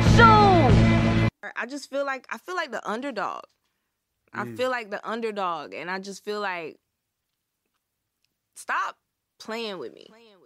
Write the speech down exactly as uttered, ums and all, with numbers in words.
shoes. I just feel like I feel like the underdog. I Mm. feel like the underdog, and I just feel like stop playing with me.